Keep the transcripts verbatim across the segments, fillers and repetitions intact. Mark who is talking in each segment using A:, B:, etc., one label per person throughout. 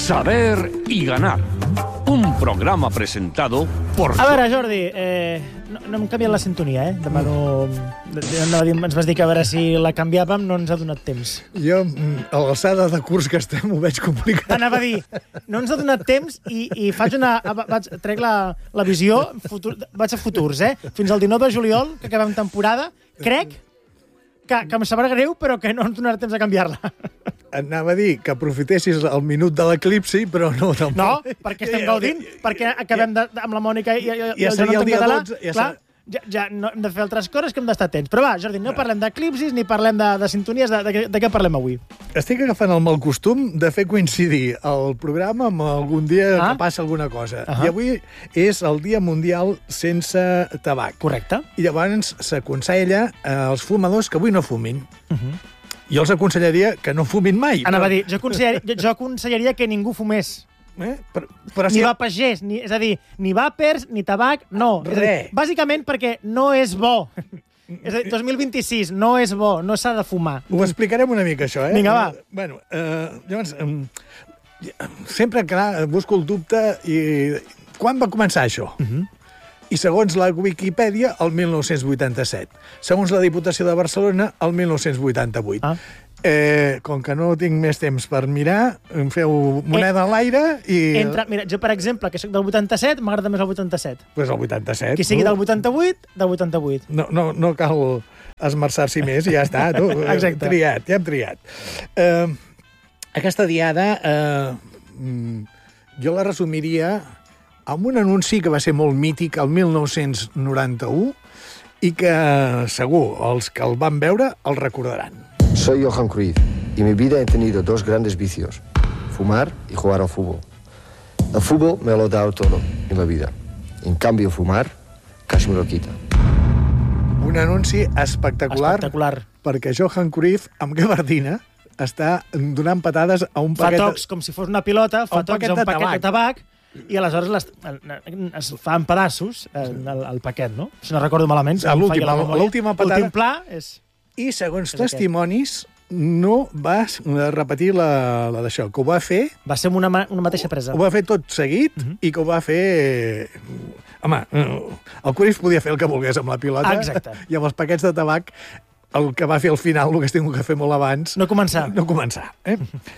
A: Saber y ganar. Un programa presentado por...
B: A veure, Jordi, eh, no, no hem canviat la sintonia, eh? Demano... No, ens vas dir que a veure si la canviàvem, no ens ha donat temps.
C: Jo, a l'alçada de curs que estem, ho veig complicat.
B: T'anava a dir, no ens ha donat temps i, i faig una... Vaig, trec la, la visió, futur, vaig a futurs, eh? Fins al dinou de juliol, que acabem temporada, crec que, que em sabrà greu, però que no ens donarà temps a canviar-la.
C: Anava a dir que aprofitessis el minut de l'eclipsi, però no tampoc.
B: No, perquè estem gaudint, perquè acabem de, amb la Mònica i, i, i
C: ja
B: el
C: seria
B: Jonathan
C: el dia
B: Català.
C: dotze, ja
B: clar, ja, ja no hem de fer altres coses que hem d'estar atents. Però va, Jordi, no parlem d'eclipsis ni parlem de, de sintonies. De, de, de què parlem avui?
C: Estic agafant el mal costum de fer coincidir el programa amb algun dia ah? que passa alguna cosa. Uh -huh. I avui és el Dia Mundial sense tabac.
B: Correcte.
C: I llavors s'aconsella als fumadors que avui no fumin. Uh -huh. Jo els aconsellaria que no fumin mai.
B: Anava però... a dir, jo aconsellaria, jo aconsellaria que ningú fumés.
C: Eh? Però, però
B: ni si... vapagers, ni, és a dir, ni vàpers, ni tabac, no.
C: Res.
B: Bàsicament perquè no és bo. És a dir, dos mil vint-i-sis, no és bo, no s'ha de fumar.
C: Ho explicarem una mica, això, eh?
B: Vinga, va.
C: Bueno, eh, llavors, eh, sempre, clar, busco el dubte i... Quan va començar això? Uh -huh. I segons la Wikipedia, el mil nou-cents vuitanta-set. Segons la Diputació de Barcelona, el mil nou-cents vuitanta-vuit. Ah. Eh, com que no tinc més temps per mirar, em feu moneda eh, a l'aire i...
B: Entre, mira, jo, per exemple, que soc del vuitanta-set, m'agrada més el vuitanta-set.
C: Doncs pues el vuitanta-set.
B: Qui sigui no? del vuitanta-vuit, del vuitanta-vuit.
C: No, no, no cal esmerçar-s'hi més i ja està. Tu,
B: exacte.
C: Triat, ja hem triat. Eh, aquesta diada, eh, jo la resumiria amb un anunci que va ser molt mític el mil nou-cents noranta-u i que segur els que el van veure el recordaran.
D: Soy Johan Cruyff y mi vida he tenido dos grandes vicios, fumar y jugar al fútbol. El fútbol me lo ha dado todo en la vida. En cambio, fumar casi me lo quita.
C: Un anunci espectacular,
B: espectacular.
C: perquè Johan Cruyff, amb gabardina, està donant patades a un paquet...
B: Fa tocs com si fos una pilota, fa
C: un
B: tocs
C: paquet
B: a un
C: de
B: paquet
C: tabac.
B: de tabac, i aleshores les, es fa en pedaços el, el paquet, no? Si no recordo malament.
C: A l'última patada...
B: L'últim pla és...
C: I, segons és testimonis, aquest. no va repetir la, la d'això, que ho va fer...
B: Va ser una, una mateixa presa.
C: Ho va fer tot seguit uh -huh. i que ho va fer... Home, el Cruyff podia fer el que volgués amb la pilota.
B: Exacte.
C: I amb els paquets de tabac, el que va fer al final, el que es tingut que fer molt abans...
B: No començar.
C: No començar. Eh?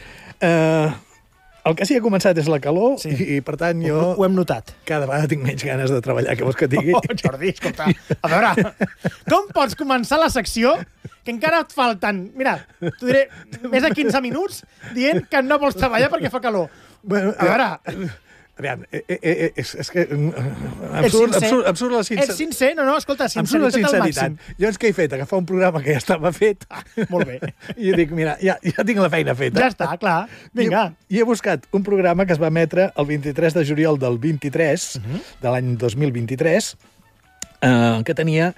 C: uh, el que sí que ha començat és la calor sí. i, i, per tant, jo...
B: Ho, ho hem notat.
C: Cada vegada tinc menys ganes de treballar, que vols que et digui?
B: Oh, Jordi, escolta, a veure, com pots començar la secció que encara et falten, mira, t'ho diré, més de quinze minuts dient que no vols treballar perquè fa calor.
C: Bueno,
B: a veure...
C: Eh, aviam, eh, eh, eh, és, és que em surt, em surt, em surt la sinceritat.
B: Ets sincer? No, no, escolta, sinceritat, sinceritat al màxim.
C: Llavors, què he fet? Agafar un programa que ja estava fet.
B: Ah, molt bé.
C: I dic, mira, ja, ja tinc la feina feta.
B: Ja està, clar. Vinga.
C: I he, i he buscat un programa que es va emetre el vint-i-tres de juliol del vint-i-tres, uh -huh. de l'any dos mil vint-i-tres, eh, que tenia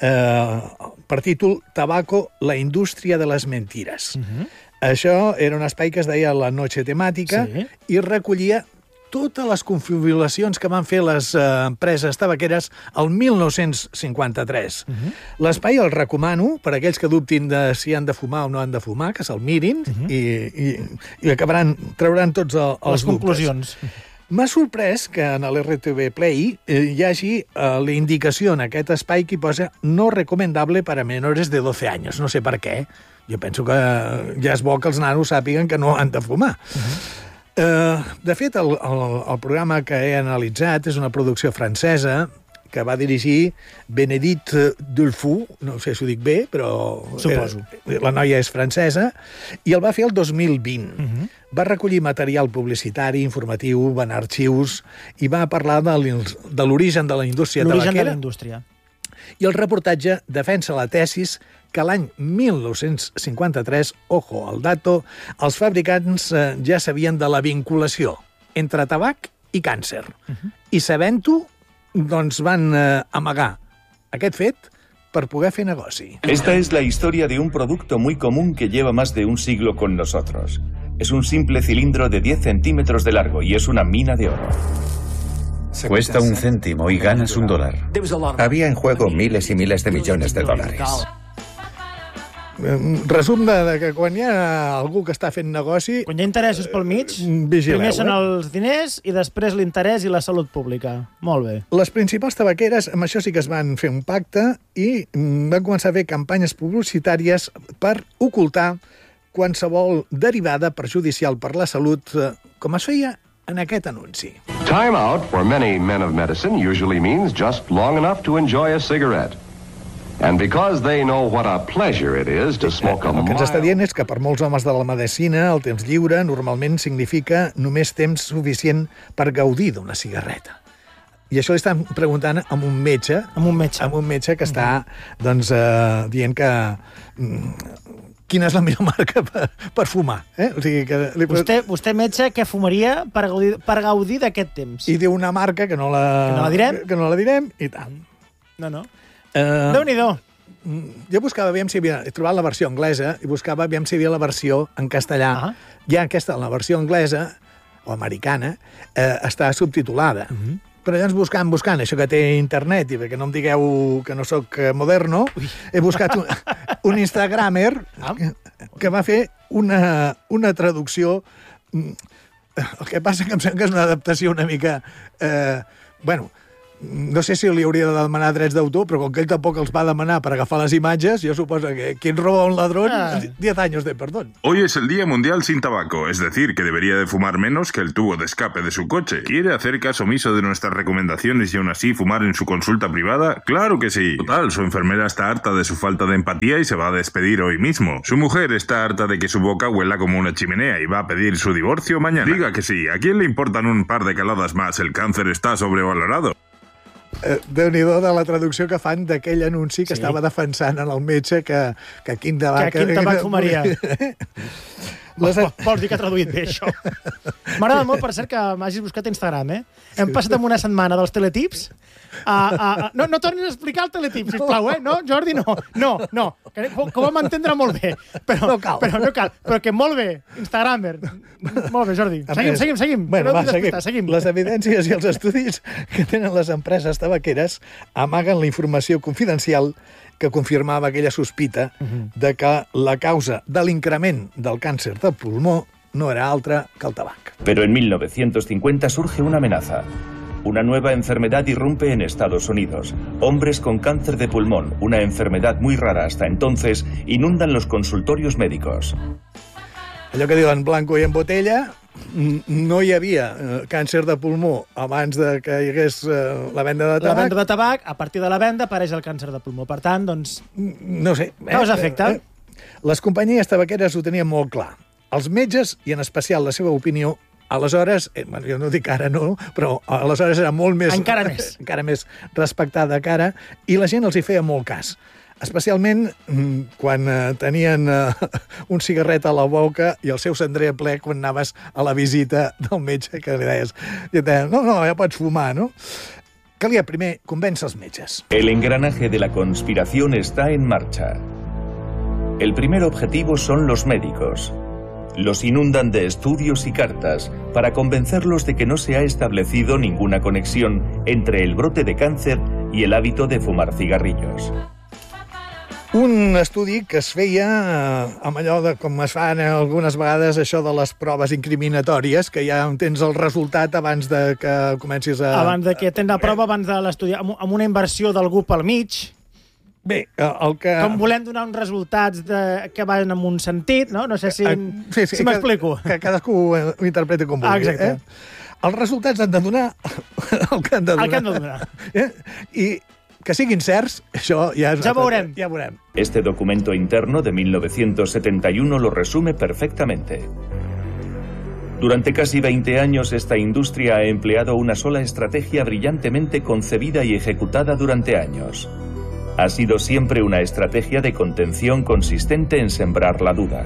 C: eh, per títol Tabaco, la indústria de les mentires. Uh -huh. Això era un espai que es deia La Noche Temàtica sí. i recollia totes les confabulacions que van fer les eh, empreses tabaqueres el mil nou-cents cinquanta-tres. Uh -huh. L'espai el recomano per a aquells que dubtin de si han de fumar o no han de fumar, que se'l mirin uh -huh. i, i, i acabaran, trauran tots el, els
B: les conclusions.
C: M'ha sorprès que en l'R T V Play eh, hi hagi eh, la indicació en aquest espai que posa no recomendable per a menores de doce anys. No sé per què. Jo penso que ja és bo que els nanos sàpiguen que no han de fumar. Uh -huh. Uh, de fet, el, el, el programa que he analitzat és una producció francesa que va dirigir Bénédicte Delfour, no sé si ho dic bé, però...
B: Suposo.
C: Era, la noia és francesa, i el va fer el dos mil vint. Uh -huh. Va recollir material publicitari, informatiu, va anar a arxius, i va parlar de l'origen de la indústria tabaquera.
B: L'origen de la indústria.
C: I el reportatge defensa la tesis que l'any mil nou-cents cinquanta-tres, ojo al dato, els fabricants eh, ja sabien de la vinculació entre tabac i càncer. Uh -huh. I sabent-ho, doncs van eh, amagar aquest fet per poder fer negoci.
E: Esta es la historia de un producto muy común que lleva más de un siglo con nosotros. Es un simple cilindro de diez centímetros de largo y es una mina de oro.
F: Cuesta un céntimo y ganas un dólar. Había en juego miles y miles de millones de dólares.
C: resum de, de que quan hi ha algú que està fent negoci...
B: Quan hi ha interessos pel mig,
C: vigileu,
B: primer són
C: eh?
B: els diners i després l'interès i la salut pública. Molt bé.
C: Les principals tabaqueres, amb això sí que es van fer un pacte i van començar a fer campanyes publicitàries per ocultar qualsevol derivada perjudicial per la salut, com es feia en aquest anunci.
G: Time out for many men of medicine usually means just long enough to enjoy a cigarette. And because they know what a pleasure it is to smoke a
C: El que ens està
G: mild...
C: dient és que per molts homes de la medicina el temps lliure normalment significa només temps suficient per gaudir d'una cigarreta. I això li estan preguntant amb un metge,
B: Amb un metge.
C: amb un metge que està doncs, eh, dient que mm, quina és la millor marca per, per fumar. Eh? O sigui que li...
B: Vostè, vostè, metge, què fumaria per gaudir, per gaudir d'aquest temps?
C: I diu una marca que no la,
B: Que no la direm?
C: que no la direm i tant.
B: No, no.
C: Uh,
B: Déu-n'hi-do.
C: jo buscava, aviam si havia... He trobat la versió anglesa i buscava, aviam si hi havia la versió en castellà.
B: Ah.
C: Ja aquesta, la versió anglesa, o americana, eh, està subtitulada. Uh -huh. Però llavors buscant, buscant, això que té internet, i perquè no em digueu que no sóc moderno, Ui. he buscat un, un instagramer
B: Ah.
C: que, que va fer una, una traducció. El que passa que em sembla que és una adaptació una mica... Eh, bueno, no sé si li hauria de demanar drets d'autor, però com que ell tampoc els va demanar per agafar les imatges, jo suposo que quien roba a un ladrón,
B: Ah.
C: diez años de perdón.
H: Hoy es el Día Mundial sin Tabaco, es decir, que debería de fumar menos que el tubo de escape de su coche. ¿Quiere hacer caso omiso de nuestras recomendaciones y aún así fumar en su consulta privada? ¡Claro que sí! Total, su enfermera está harta de su falta de empatía y se va a despedir hoy mismo. Su mujer está harta de que su boca huela como una chimenea y va a pedir su divorcio mañana. Diga que sí, ¿a quién le importan un par de caladas más? El cáncer está sobrevalorado.
C: Eh, Déu-n'hi-do de la traducció que fan d'aquell anunci que sí. estava defensant en el metge que, que quin tabac...
B: Que quin tabac fumaria. Les... Vols dir que ha traduït bé, això? M'agrada molt, per cert, que m'hagis buscat a Instagram, eh? Hem sí. passat en una setmana dels teletips a... a, a... No, no tornis a explicar el teletip, sisplau, eh? No, Jordi, no. No, no. Que, que ho vam entendre molt bé. Però no cal. Però no cal. Però que molt bé, Instagramer. Molt bé, Jordi. Seguim, seguim, seguim.
C: Bueno, va, seguim.
B: seguim.
C: Les evidències i els estudis que tenen les empreses tabaqueres amaguen la informació confidencial que confirmava aquella sospita uh-huh. de que la causa de l'increment del càncer de pulmó no era altra que el tabac.
E: Pero en mil novecientos cincuenta surge una amenaza. Una nueva enfermedad irrumpe en Estados Unidos. Hombres con cáncer de pulmón, una enfermedad muy rara hasta entonces, inundan los consultorios médicos.
C: Allò que diuen blanco i en botella, no hi havia eh, càncer de pulmó abans de que hi hagués eh, la venda de tabac.
B: La venda de tabac, a partir de la venda apareix el càncer de pulmó. Per tant, doncs...
C: No sé.
B: Eh, no us afecta. Eh,
C: eh, les companyies tabaqueres ho tenien molt clar. Els metges, i en especial la seva opinió, aleshores, eh, bueno, jo no dic ara no, però aleshores era molt més...
B: Encara més.
C: Encara més respectada que ara, i la gent els hi feia molt cas. Especialment quan eh, tenien eh, un cigarret a la boca i el seu cendrer ple quan anaves a la visita del metge que li deies, i et deien, no, no, ja pots fumar, no? Calia primer convèncer els metges.
E: El engranaje de la conspiración está en marcha. El primer objetivo son los médicos. Los inundan de estudios y cartas para convencerlos de que no se ha establecido ninguna conexión entre el brote de cáncer y el hábito de fumar cigarrillos.
C: Un estudi que es feia eh, amb allò de com es fan algunes vegades això de les proves incriminatòries, que ja tens el resultat abans de que comencis a...
B: Abans de que tens la prova, abans de l'estudi, amb, amb una inversió d'algú pel mig.
C: Bé, el que...
B: Com volem donar uns resultats de, que van en un sentit, no? No sé si,
C: sí, sí,
B: si m'explico.
C: Que, que cadascú ho interpreti com vulgui.
B: Ah, exacte.
C: Eh? Els resultats han de donar el que han de donar.
B: El que han de donar.
C: Eh? I que siguin certs, això ja és...
B: Ja veurem.
C: Ja veurem.
E: Este documento interno de mil novecientos setenta y uno lo resume perfectamente. Durante casi veinte años, esta industria ha empleado una sola estrategia brillantemente concebida y ejecutada durante años. Ha sido siempre una estrategia de contención consistente en sembrar la duda.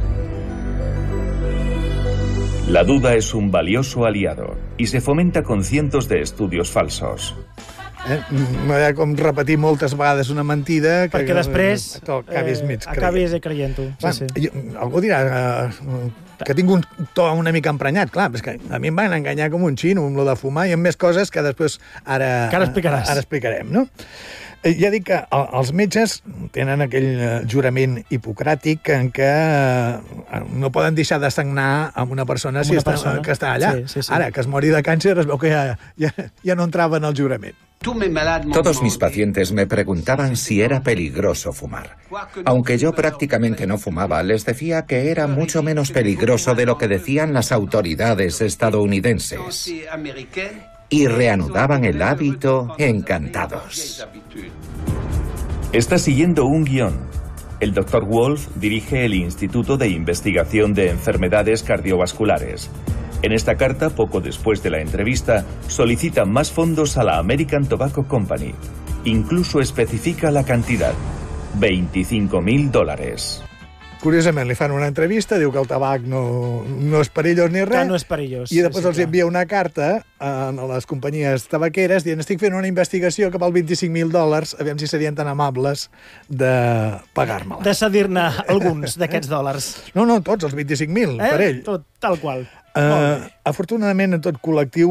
E: La duda es un valioso aliado y se fomenta con cientos de estudios falsos.
C: Eh? No hi ha com repetir moltes vegades una mentida... Que,
B: Perquè després
C: acabis,
B: eh, acabis creient-ho. Sí, sí.
C: Jo, algú dirà eh, que tinc un to una mica emprenyat. Clar, és que a mi em van enganyar com un xino amb lo de fumar i amb més coses que després ara,
B: que ara explicaràs.
C: Ara explicarem, no? Ja dic que els metges tenen aquell jurament hipocràtic en què no poden deixar de sagnar amb una persona, si
B: una
C: està,
B: persona.
C: que està allà.
B: Sí, sí, sí.
C: Ara, que es mori de càncer, es veu que ja, ja, ja no entrava en el jurament.
I: Todos mis pacientes me preguntaban si era peligroso fumar. Aunque yo prácticamente no fumaba, les decía que era mucho menos peligroso de lo que decían las autoridades estadounidenses. Y reanudaban el hábito encantados.
E: Está siguiendo un guión. El doctor Wolf dirige el Instituto de Investigación de Enfermedades Cardiovasculares. En esta carta, poco después de la entrevista, solicita más fondos a la American Tobacco Company. Incluso especifica la cantidad: veinticinco mil dólares.
C: Curiosament, li fan una entrevista, diu que el tabac no, no és perillós ni res.
B: Que no és perillós.
C: I després
B: sí,
C: els envia una carta a les companyies tabaqueres dient estic fent una investigació que val vint-i-cinc mil dòlars, aviam si serien tan amables de pagar-me-la.
B: De cedir-ne alguns d'aquests dòlars.
C: No, no, tots, els vint-i-cinc mil,
B: eh?
C: per ell.
B: Tot, tal qual.
C: Uh, afortunadament, en tot col·lectiu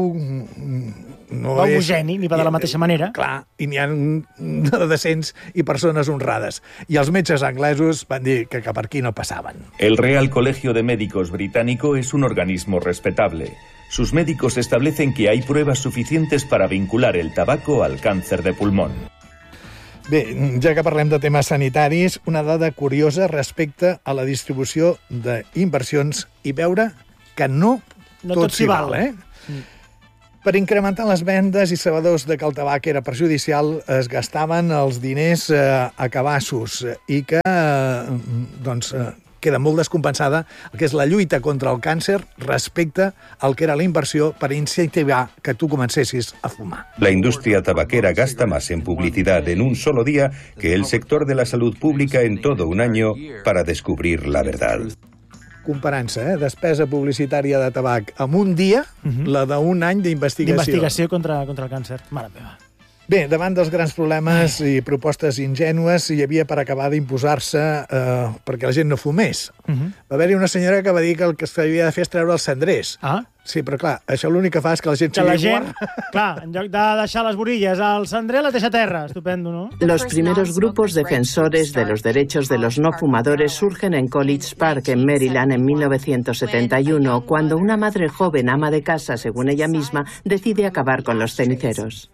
C: no
B: va
C: és...
B: homogeni, ni va de la mateixa manera.
C: Clar, i n'hi ha decents i persones honrades. I els metges anglesos van dir que cap per aquí no passaven.
E: El Real Colegio de Médicos británico es un organismo respetable. Sus médicos establecen que hay pruebas suficientes para vincular el tabaco al cáncer de pulmón.
C: Bé, ja que parlem de temes sanitaris, una dada curiosa respecte a la distribució d'inversions i veure que no,
B: no
C: tot,
B: tot s'hi val.
C: val, eh? Mm. Per incrementar les vendes i sabedors de que el tabac era perjudicial, es gastaven els diners eh, a cabassos i que eh, doncs, eh, queda molt descompensada el que és la lluita contra el càncer respecte al que era la inversió per incentivar que tu comencessis a fumar.
J: La industria tabaquera gasta más en publicidad en un solo día que el sector de la salud pública en todo un año para descubrir la verdad.
C: Comparant-se, eh? Despesa publicitària de tabac en un dia, uh-huh. la d'un any d'investigació.
B: D'investigació contra, contra el càncer. Mare meva.
C: Bé, davant dels grans problemes i propostes ingènues, hi havia per acabar d'imposar-se eh, perquè la gent no fumés. Uh-huh. Va haver-hi una senyora que va dir que el que s'havia de fer és treure els cendrers.
B: Ah?
C: Sí, però clar, això l'únic que fa és que la gent...
B: Que la gent, clar, en lloc de deixar les borilles al cendrer, la deixa a terra. Estupendo, ¿no?
K: Los primeros grupos defensores de los derechos de los no fumadores surgen en College Park, en Maryland, en mil novecientos setenta y uno, cuando una madre joven, ama de casa, según ella misma, decide acabar con los ceniceros.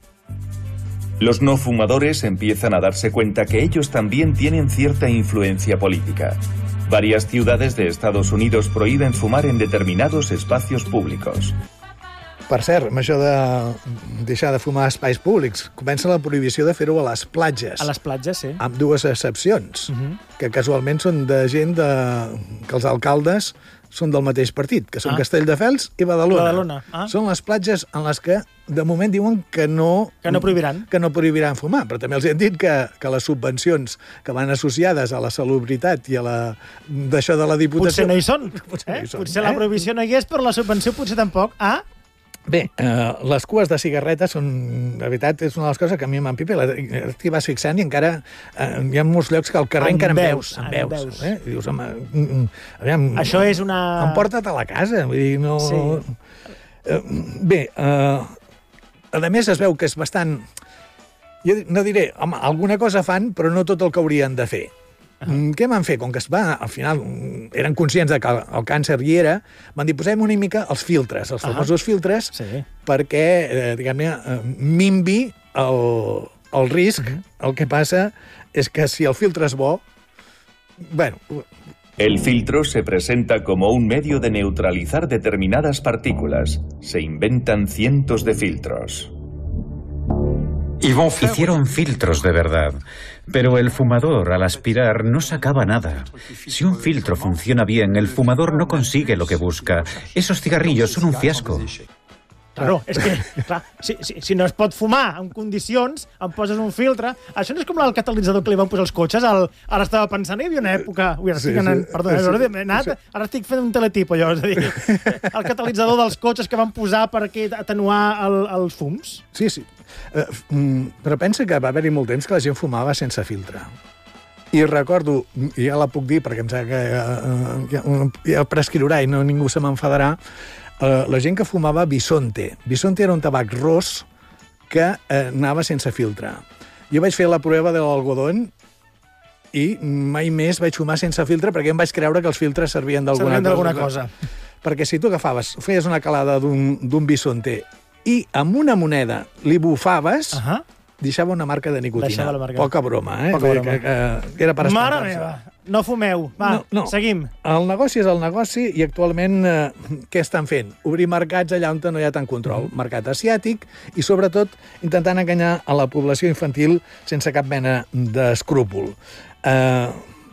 E: Los no fumadores empiezan a darse cuenta que ellos también tienen cierta influencia política. Varias ciudades de Estados Unidos prohíben fumar en determinados espacios públicos.
C: Per cert, amb això de deixar de fumar a espais públics, comença la prohibició de fer-ho a les platges.
B: A les platges, sí.
C: Amb dues excepcions, uh-huh. que casualment són de gent de... que els alcaldes són del mateix partit, que són ah. Castelldefels i Badalona.
B: Badalona. Ah.
C: Són les platges en les que, de moment, diuen que no...
B: Que no prohibiran.
C: Que no prohibiran fumar, però també els han dit que, que les subvencions que van associades a la salubritat i a la... d'això de la Diputació...
B: Potser no hi són.
C: Potser,
B: eh?
C: no hi són,
B: potser
C: eh?
B: la prohibició no hi és, però la subvenció potser tampoc. Ah?
C: Bé, eh, les cues de cigarretes són, la veritat, és una de les coses que a mi m'empipa. T'hi vas fixant i encara eh, hi ha molts llocs que al carrer
B: en
C: encara
B: veus,
C: en veus. En veus,
B: veus.
C: eh? I dius, home, mm, aviam,
B: això és una...
C: Emporta't a la casa, vull dir, no...
B: Sí.
C: Eh, bé, eh, a més es veu que és bastant... Jo no diré, home, alguna cosa fan, però no tot el que haurien de fer. Uh-huh. Què van fer? Com que es va, al final eren conscients de que el càncer hi era, van dir, posem una mica els filtres, els famosos uh-huh. filtres, sí. perquè, eh, diguem-ne, minvi el, el risc. Uh-huh. El que passa és que si el filtre és bo, bueno...
E: El filtro se presenta como un medio de neutralizar determinadas partículas. Se inventan cientos de filtros.
F: Hicieron filtros de verdad, pero el fumador al aspirar no sacaba nada. Si un filtro funciona bien, el fumador no consigue lo que busca. Esos cigarrillos son un fiasco.
B: Claro, és que, clar, si, si, si no es pot fumar en condicions, em poses un filtre... Això no és com el catalitzador que li van posar als cotxes. El, ara estava pensant, hi havia una època... Ui, ara, sí, estic anant, sí, perdó, sí, ara, he anat, ara estic fent un teletip, allò. És a dir, el catalitzador dels cotxes que van posar per aquí, atenuar el, els fums.
C: Sí, sí. Uh, però pensa que va haver-hi molt temps que la gent fumava sense filtre. I recordo, i ja la puc dir perquè em sembla que uh, ja, ja prescriurà i no, ningú se m'enfadarà, uh, la gent que fumava Bisonte. Bisonte era un tabac ros que uh, anava sense filtre. Jo vaig fer la prova de l'algodón i mai més vaig fumar sense filtre perquè em vaig creure que els filtres servien d'alguna
B: cosa. cosa.
C: Perquè si tu agafaves, feies una calada d'un Bisonte i amb una moneda li bufaves... Uh -huh. deixava una marca de nicotina. Marca. Poca broma, eh?
B: Poca broma.
C: Que, que, que era per
B: Mare meva, no fumeu. Va, no, no. Seguim.
C: El negoci és el negoci i actualment eh, què estan fent? Obrir mercats allà on no hi ha tant control. Mm. Mercat asiàtic i, sobretot, intentant enganyar a la població infantil sense cap mena d'escrúpol. Eh,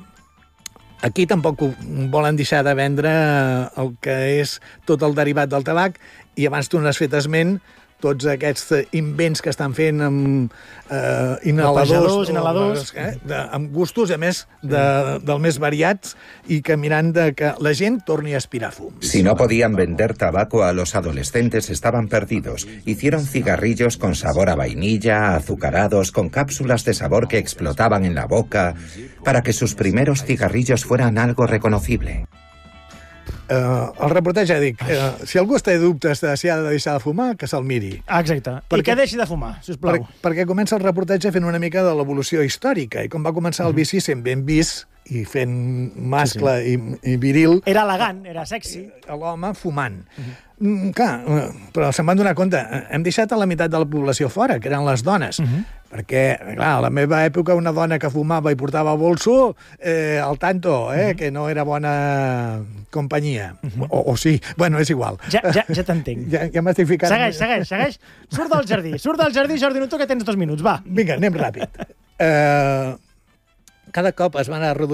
C: aquí tampoc volen deixar de vendre el que és tot el derivat del tabac i abans tu n'has fet esment tots aquests invents que estan fent amb eh, inhaladors,
B: inhaladors.
C: O, eh, de, amb gustos, a més, de, del més variats, i que mirant de que la gent torni a aspirar fum.
I: Si no podían vender tabaco a los adolescentes, estaban perdidos. Hicieron cigarrillos con sabor a vainilla, azucarados, con cápsulas de sabor que explotaban en la boca, para que sus primeros cigarrillos fueran algo reconocible.
C: Uh, el reportatge ja dic, uh, si algú té dubtes de si ha de deixar de fumar, que se'l miri.
B: Exacte. Perquè, I que deixi de fumar, sisplau.
C: Per, perquè comença el reportatge fent una mica de l'evolució històrica, i com va començar el vici sent ben vist i fent mascle sí, sí. I, i viril...
B: Era elegant, era sexy.
C: L'home fumant. Uh-huh. Mm, clar, però se'n van donar compte. Hem deixat a la meitat de la població fora, que eren les dones. Uh-huh. Perquè, clar, a la meva època una dona que fumava i portava bolso, eh, al tanto, eh, uh-huh. que no era bona companyia. Uh-huh. O, o sí, bueno, és igual.
B: Ja, ja, ja t'entenc.
C: Ja, ja m'estic ficant...
B: Segueix, segueix, segueix. Surt del jardí, surt del jardí, Jordi Nuto, que tens dos minuts, va.
C: Vinga, anem ràpid. Eh... Cada cop es van arrodonir